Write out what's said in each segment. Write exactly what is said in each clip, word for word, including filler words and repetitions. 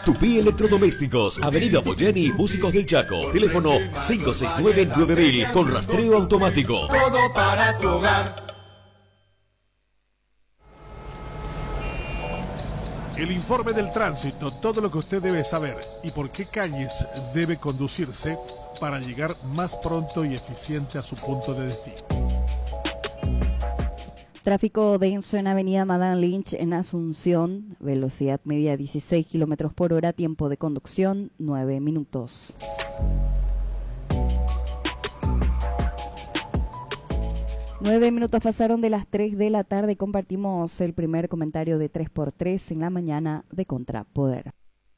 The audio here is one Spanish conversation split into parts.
Tupí Electrodomésticos, Avenida Boyani, Músicos del Chaco. Teléfono cinco seis nueve nueve mil con rastreo automático. Todo para tu hogar. El informe del tránsito, todo lo que usted debe saber y por qué calles debe conducirse para llegar más pronto y eficiente a su punto de destino. Tráfico denso en Avenida Madame Lynch en Asunción, velocidad media dieciséis kilómetros por hora, tiempo de conducción nueve minutos. Nueve minutos pasaron de las tres de la tarde. Compartimos el primer comentario de tres por tres en la mañana de Contrapoder.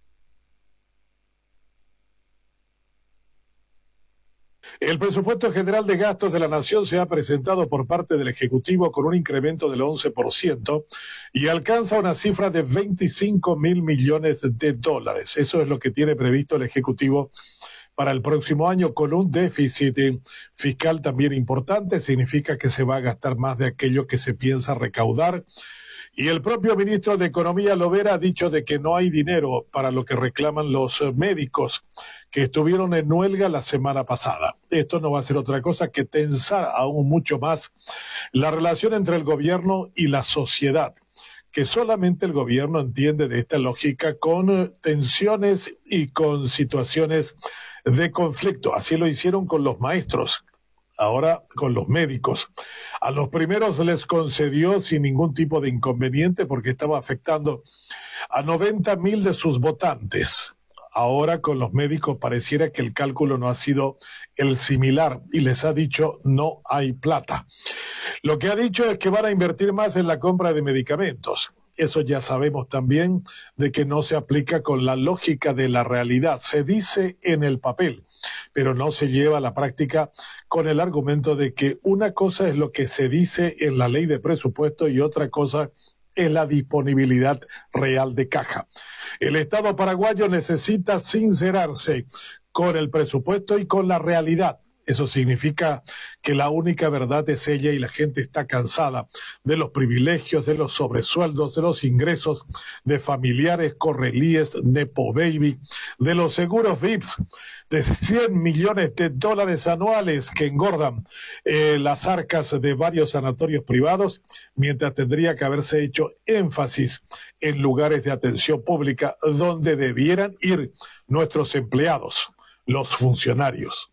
El presupuesto general de gastos de la Nación se ha presentado por parte del Ejecutivo con un incremento del once por ciento y alcanza una cifra de veinticinco mil millones de dólares. Eso es lo que tiene previsto el Ejecutivo para el próximo año, con un déficit fiscal también importante. Significa que se va a gastar más de aquello que se piensa recaudar. Y el propio ministro de Economía, Lovera, ha dicho de que no hay dinero para lo que reclaman los médicos que estuvieron en huelga la semana pasada. Esto no va a ser otra cosa que tensar aún mucho más la relación entre el gobierno y la sociedad, que solamente el gobierno entiende de esta lógica con tensiones y con situaciones de conflicto. Así lo hicieron con los maestros, ahora con los médicos. A los primeros les concedió sin ningún tipo de inconveniente porque estaba afectando a noventa mil de sus votantes. Ahora con los médicos pareciera que el cálculo no ha sido el similar y les ha dicho no hay plata. Lo que ha dicho es que van a invertir más en la compra de medicamentos. Eso ya sabemos también de que no se aplica con la lógica de la realidad. Se dice en el papel, pero no se lleva a la práctica con el argumento de que una cosa es lo que se dice en la ley de presupuesto y otra cosa es la disponibilidad real de caja. El Estado paraguayo necesita sincerarse con el presupuesto y con la realidad. Eso significa que la única verdad es ella y la gente está cansada de los privilegios, de los sobresueldos, de los ingresos de familiares, correlíes, nepo baby, de los seguros V I P S, de cien millones de dólares anuales que engordan eh, las arcas de varios sanatorios privados, mientras tendría que haberse hecho énfasis en lugares de atención pública donde debieran ir nuestros empleados, los funcionarios.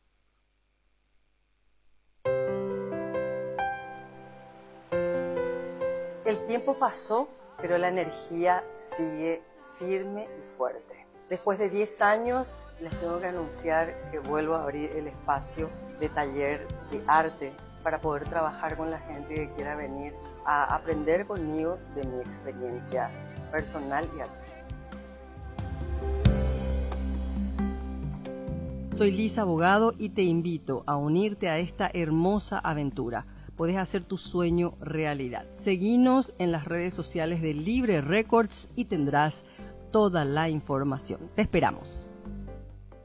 El tiempo pasó, pero la energía sigue firme y fuerte. Después de diez años, les tengo que anunciar que vuelvo a abrir el espacio de taller de arte para poder trabajar con la gente que quiera venir a aprender conmigo de mi experiencia personal y artística. Soy Lisa Abogado y te invito a unirte a esta hermosa aventura. Puedes hacer tu sueño realidad. Seguinos en las redes sociales de Libre Records y tendrás toda la información. Te esperamos.